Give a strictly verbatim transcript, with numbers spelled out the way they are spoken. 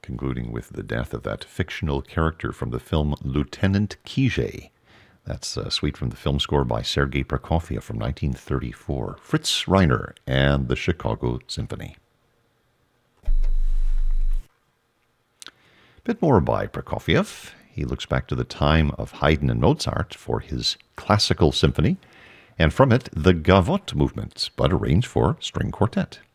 concluding with the death of that fictional character from the film Lieutenant Kijé. That's a suite from the film score by Sergei Prokofiev from nineteen thirty-four. Fritz Reiner and the Chicago Symphony. A bit more by Prokofiev. He looks back to the time of Haydn and Mozart for his classical symphony, and from it, the Gavotte movement, but arranged for string quartet.